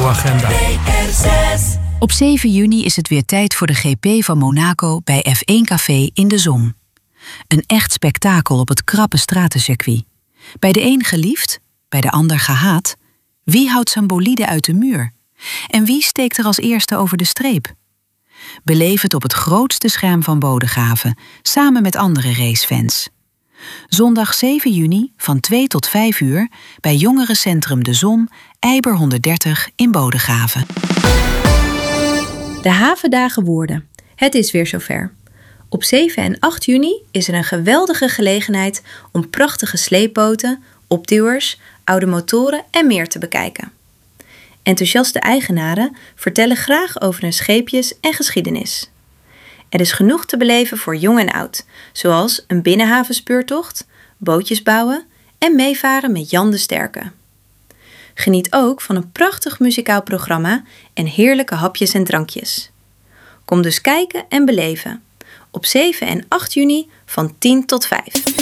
radioagenda. Op 7 juni is het weer tijd voor de GP van Monaco bij F1 Café in de Zom. Een echt spektakel op het krappe stratencircuit. Bij de een geliefd, bij de ander gehaat. Wie houdt zijn bolide uit de muur? En wie steekt er als eerste over de streep? Beleef het op het grootste scherm van Bodegraven, samen met andere racefans. Zondag 7 juni van 2 tot 5 uur bij Jongerencentrum De Zom, Eiber 130 in Bodegraven. De Havendagen Woerden. Het is weer zover. Op 7 en 8 juni is er een geweldige gelegenheid om prachtige sleepboten, opduwers, oude motoren en meer te bekijken. Enthousiaste eigenaren vertellen graag over hun scheepjes en geschiedenis. Er is genoeg te beleven voor jong en oud, zoals een binnenhavenspeurtocht, bootjes bouwen en meevaren met Jan de Sterke. Geniet ook van een prachtig muzikaal programma en heerlijke hapjes en drankjes. Kom dus kijken en beleven. Op 7 en 8 juni van 10 tot 5.